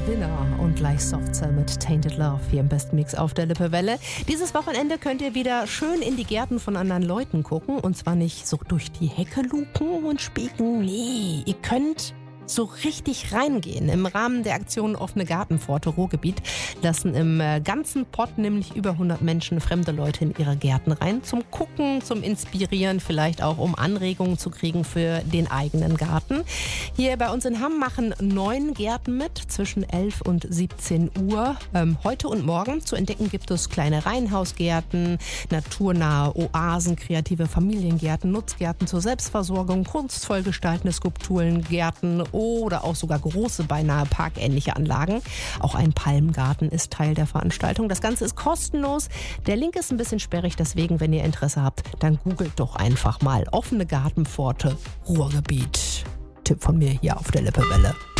Winner und gleich Soft Cell mit Tainted Love hier im Best Mix auf der Lippewelle. Dieses Wochenende könnt ihr wieder schön in die Gärten von anderen Leuten gucken und zwar nicht so durch die Hecke luken und spieken. Nee, ihr könnt so richtig reingehen. Im Rahmen der Aktion Offene Gartenpforte Ruhrgebiet lassen im ganzen Pott nämlich über 100 Menschen fremde Leute in ihre Gärten rein. Zum Gucken, zum Inspirieren, vielleicht auch um Anregungen zu kriegen für den eigenen Garten. Hier bei uns in Hamm machen 9 Gärten mit zwischen 11 und 17 Uhr. Heute und morgen zu entdecken gibt es kleine Reihenhausgärten, naturnahe Oasen, kreative Familiengärten, Nutzgärten zur Selbstversorgung, kunstvoll gestaltende Skulpturen, Gärten oder auch sogar große, beinahe parkähnliche Anlagen. Auch ein Palmgarten ist Teil der Veranstaltung. Das Ganze ist kostenlos. Der Link ist ein bisschen sperrig, deswegen, wenn ihr Interesse habt, dann googelt doch einfach mal Offene Gartenpforte Ruhrgebiet. Tipp von mir hier auf der Lippewelle.